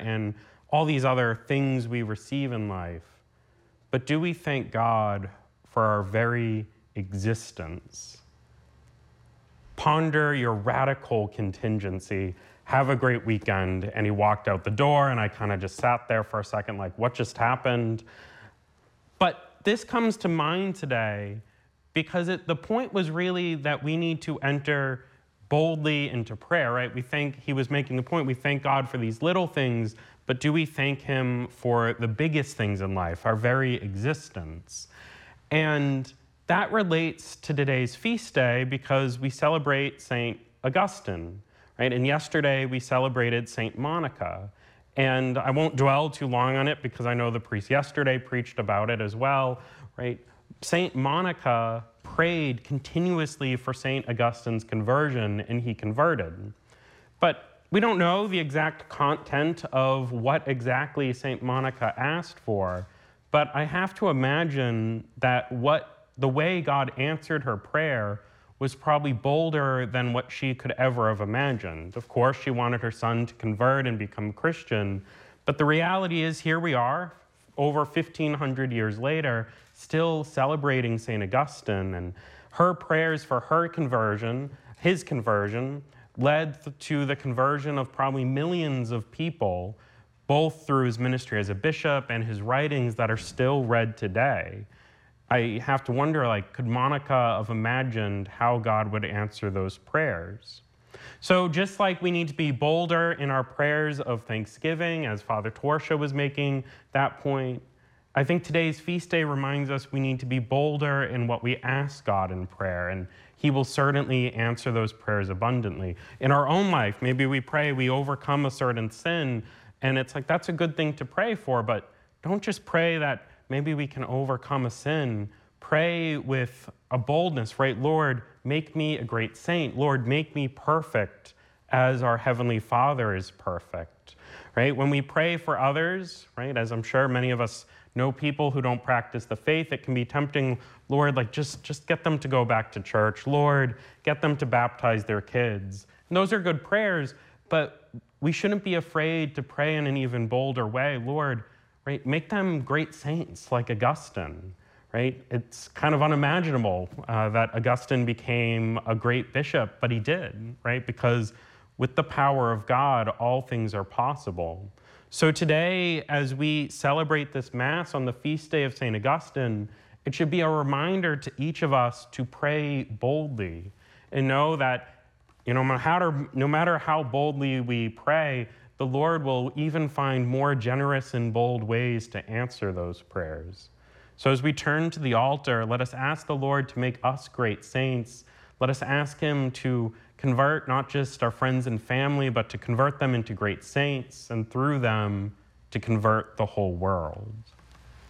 and all these other things we receive in life. But do we thank God for our very existence? Ponder your radical contingency. Have a great weekend. And he walked out the door, and I kind of just sat there for a second like, what just happened? But this comes to mind today because the point was really that we need to enter boldly into prayer, right? We think he was making the point, we thank God for these little things, but do we thank him for the biggest things in life, our very existence? And that relates to today's feast day because we celebrate St. Augustine, right? And yesterday we celebrated St. Monica. And I won't dwell too long on it because I know the priest yesterday preached about it as well, right? St. Monica prayed continuously for St. Augustine's conversion, and he converted. But we don't know the exact content of what exactly St. Monica asked for, but I have to imagine that the way God answered her prayer was probably bolder than what she could ever have imagined. Of course, she wanted her son to convert and become Christian, but the reality is here we are, over 1,500 years later, still celebrating St. Augustine, and her prayers for her conversion, his conversion, led to the conversion of probably millions of people, both through his ministry as a bishop and his writings that are still read today. I have to wonder, could Monica have imagined how God would answer those prayers? So just like we need to be bolder in our prayers of thanksgiving, as Father Torsha was making that point, I think today's feast day reminds us we need to be bolder in what we ask God in prayer, and he will certainly answer those prayers abundantly. In our own life, maybe we pray we overcome a certain sin, and it's like, that's a good thing to pray for, but don't just pray that maybe we can overcome a sin. Pray with a boldness, right? Lord, make me a great saint. Lord, make me perfect as our Heavenly Father is perfect, right? When we pray for others, right, as I'm sure many of us know people who don't practice the faith, it can be tempting, Lord, just get them to go back to church. Lord, get them to baptize their kids. And those are good prayers, but we shouldn't be afraid to pray in an even bolder way. Lord, right, make them great saints like Augustine, right? It's kind of unimaginable that Augustine became a great bishop, but he did, right? Because with the power of God, all things are possible. So today, as we celebrate this Mass on the feast day of St. Augustine, it should be a reminder to each of us to pray boldly and know that, no matter how boldly we pray, the Lord will even find more generous and bold ways to answer those prayers. So as we turn to the altar, let us ask the Lord to make us great saints. Let us ask him to convert not just our friends and family, but to convert them into great saints, and through them to convert the whole world.